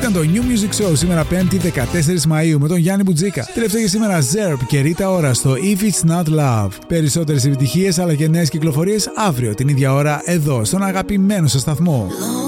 Ήταν το New Music Show σήμερα 5η 14 Μαΐου με τον Γιάννη Μπουτζίκα. Τελευταίο για σήμερα Zerp και Rita Ora στο If It's Not Love. Περισσότερες επιτυχίες αλλά και νέες κυκλοφορίες αύριο την ίδια ώρα εδώ στον αγαπημένο σας σταθμό.